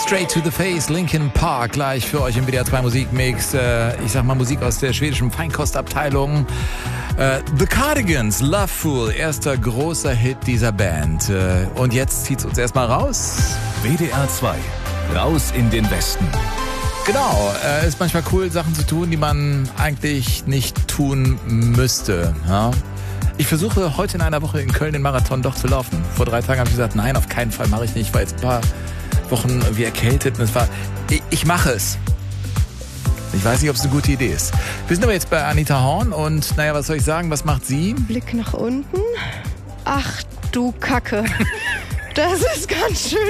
Straight to the Face, Linkin Park, gleich für euch im WDR 2 Musikmix. Ich sag mal Musik aus der schwedischen Feinkostabteilung. The Cardigans, Love Fool, erster großer Hit dieser Band. Und jetzt zieht's uns erstmal raus. WDR 2, raus in den Westen. Genau, ist manchmal cool, Sachen zu tun, die man eigentlich nicht tun müsste. Ja? Ich versuche heute in einer Woche in Köln den Marathon doch zu laufen. Vor 3 Tagen habe ich gesagt, nein, auf keinen Fall mache ich nicht. Ich war jetzt ein paar Wochen wie erkältet und ich mache es. Ich weiß nicht, ob es eine gute Idee ist. Wir sind aber jetzt bei Anita Horn und naja, was soll ich sagen, was macht sie? Blick nach unten. Ach du Kacke. Das ist ganz schön